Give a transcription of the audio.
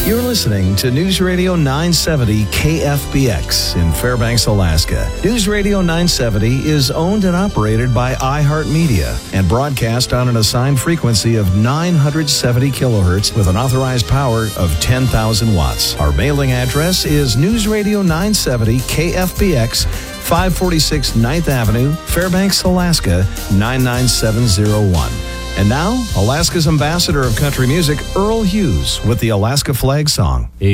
You're listening to News Radio 970 KFBX in Fairbanks, Alaska. News Radio 970 is owned and operated by iHeartMedia and broadcast on an assigned frequency of 970 kilohertz with an authorized power of 10,000 watts. Our mailing address is News Radio 970 KFBX, 546 9th Avenue, Fairbanks, Alaska, 99701. And now, Alaska's ambassador of country music, Earl Hughes, with the Alaska Flag Song.